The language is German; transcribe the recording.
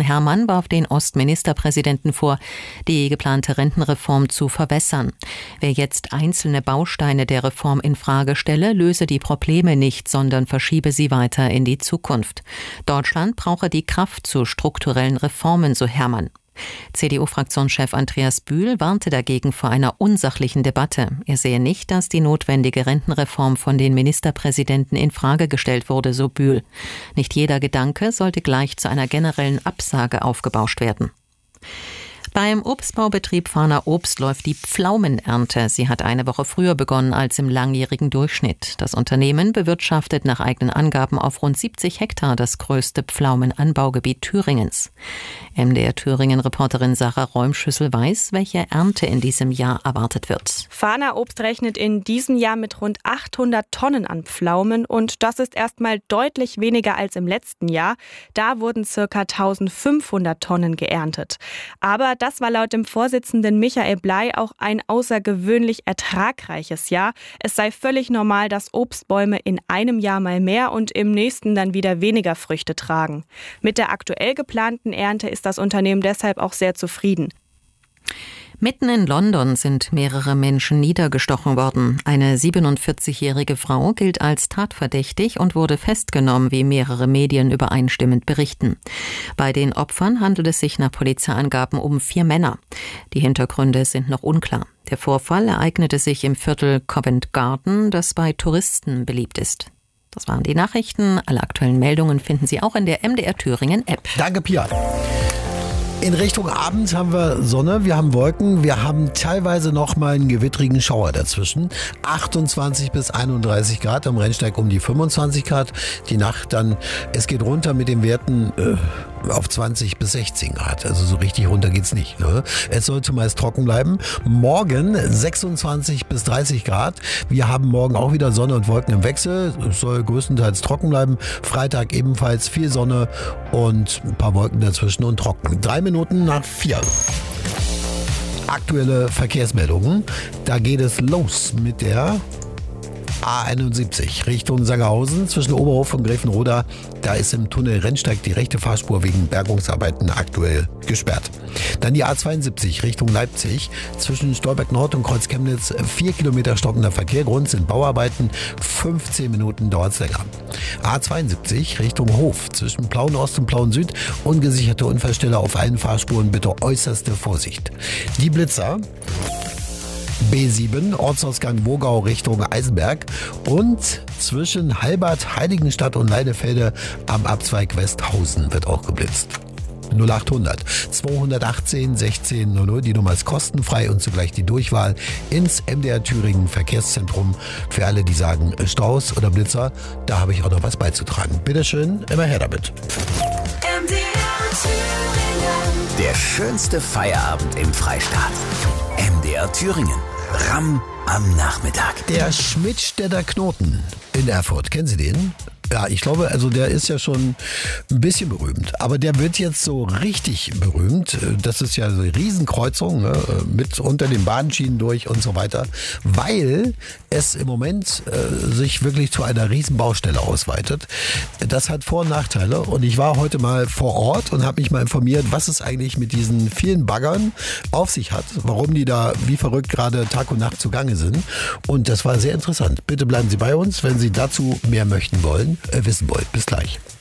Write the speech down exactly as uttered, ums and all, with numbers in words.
Herrmann warf den Ostministerpräsidenten vor, die geplante Rentenreform zu verwässern. Wer jetzt einzelne Bausteine der Reform in Frage stelle, löse die Probleme nicht, sondern verschiebe sie weiter in die Zukunft. Deutschland brauche die Kraft zu strukturellen Reformen, so Herrmann. C D U-Fraktionschef Andreas Bühl warnte dagegen vor einer unsachlichen Debatte. Er sehe nicht, dass die notwendige Rentenreform von den Ministerpräsidenten in Frage gestellt wurde, so Bühl. Nicht jeder Gedanke sollte gleich zu einer generellen Absage aufgebauscht werden. Beim Obstbaubetrieb Fahner Obst läuft die Pflaumenernte. Sie hat eine Woche früher begonnen als im langjährigen Durchschnitt. Das Unternehmen bewirtschaftet nach eigenen Angaben auf rund siebzig Hektar das größte Pflaumenanbaugebiet Thüringens. M D R Thüringen-Reporterin Sarah Räumschüssel weiß, welche Ernte in diesem Jahr erwartet wird. Fahner Obst rechnet in diesem Jahr mit rund achthundert Tonnen an Pflaumen und das ist erstmal deutlich weniger als im letzten Jahr. Da wurden ca. eintausendfünfhundert Tonnen geerntet. Aber das war laut dem Vorsitzenden Michael Bley auch ein außergewöhnlich ertragreiches Jahr. Es sei völlig normal, dass Obstbäume in einem Jahr mal mehr und im nächsten dann wieder weniger Früchte tragen. Mit der aktuell geplanten Ernte ist das Unternehmen deshalb auch sehr zufrieden. Mitten in London sind mehrere Menschen niedergestochen worden. Eine siebenundvierzigjährige Frau gilt als tatverdächtig und wurde festgenommen, wie mehrere Medien übereinstimmend berichten. Bei den Opfern handelt es sich nach Polizeiangaben um vier Männer. Die Hintergründe sind noch unklar. Der Vorfall ereignete sich im Viertel Covent Garden, das bei Touristen beliebt ist. Das waren die Nachrichten. Alle aktuellen Meldungen finden Sie auch in der M D R Thüringen App. Danke, Pia. In Richtung Abend haben wir Sonne, wir haben Wolken, wir haben teilweise noch mal einen gewittrigen Schauer dazwischen. achtundzwanzig bis einunddreißig Grad, am Rennsteig um die fünfundzwanzig Grad. Die Nacht dann, es geht runter mit den Werten äh, auf zwanzig bis sechzehn Grad. Also so richtig runter geht's nicht. Ne? Es soll zumeist trocken bleiben. Morgen sechsundzwanzig bis dreißig Grad. Wir haben morgen auch wieder Sonne und Wolken im Wechsel. Es soll größtenteils trocken bleiben. Freitag ebenfalls viel Sonne und ein paar Wolken dazwischen und trocken. Drei Minuten nach vier. Aktuelle Verkehrsmeldungen. Da geht es los mit der A einundsiebzig Richtung Sangerhausen zwischen Oberhof und Gräfenroda. Da ist im Tunnel Rennsteig die rechte Fahrspur wegen Bergungsarbeiten aktuell gesperrt. Dann die A zweiundsiebzig Richtung Leipzig zwischen Stolberg Nord und Kreuz Chemnitz. Vier Kilometer stockender Verkehr. Grund sind Bauarbeiten. fünfzehn Minuten dauert es länger. A zweiundsiebzig Richtung Hof zwischen Plauen Ost und Plauen Süd. Ungesicherte Unfallstelle auf allen Fahrspuren. Bitte äußerste Vorsicht. Die Blitzer. B sieben, Ortsausgang Wogau Richtung Eisenberg und zwischen Halbert, Heiligenstadt und Leidefelde am Abzweig Westhausen wird auch geblitzt. null achthundert zweihundertachtzehn sechzehn null null, die Nummer ist kostenfrei und zugleich die Durchwahl ins M D R Thüringen Verkehrszentrum. Für alle, die sagen Staus oder Blitzer, da habe ich auch noch was beizutragen. Bitteschön, immer her damit. M D R Thüringen. Der schönste Feierabend im Freistaat. M D R Thüringen. Ramm am Nachmittag. Der Schmidtstädter Knoten in Erfurt. Kennen Sie den? Ja, ich glaube, also der ist ja schon ein bisschen berühmt. Aber der wird jetzt so richtig berühmt. Das ist ja eine Riesenkreuzung, ne? Mit unter den Bahnschienen durch und so weiter. Weil es im Moment äh, sich wirklich zu einer Riesenbaustelle ausweitet. Das hat Vor- und Nachteile. Und ich war heute mal vor Ort und habe mich mal informiert, was es eigentlich mit diesen vielen Baggern auf sich hat. Warum die da wie verrückt gerade Tag und Nacht zugange sind. Und das war sehr interessant. Bitte bleiben Sie bei uns, wenn Sie dazu mehr möchten wollen. Äh, wissen wollt. Bis gleich.